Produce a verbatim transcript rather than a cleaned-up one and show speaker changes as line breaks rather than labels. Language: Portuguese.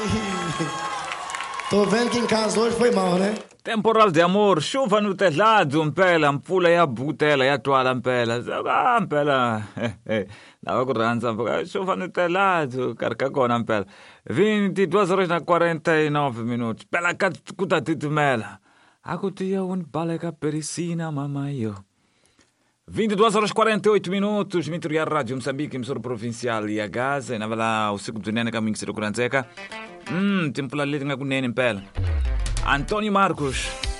Tô vendo que em casa hoje foi mal, né?
Temporal de amor, chuva no telhado, mpela, mpfula ya butela, ya twala mpela. Ah, mpela. Lava ku rhandza mpela, chuva no telhado, karhi ka kona mpela. vinte e duas horas na quarenta e nove minutos. Pela ka ku ta titimela. A ku tiya un baleka perisina mamayo. vinte e duas horas e quarenta e oito minutos, Mitro ya Rádio Moçambique, emissora provincial ya Gaza, na vala usiku tunene caminho que se kuranzeka. Hum, tempula leti nga kunene mpela. Antônio Marcos.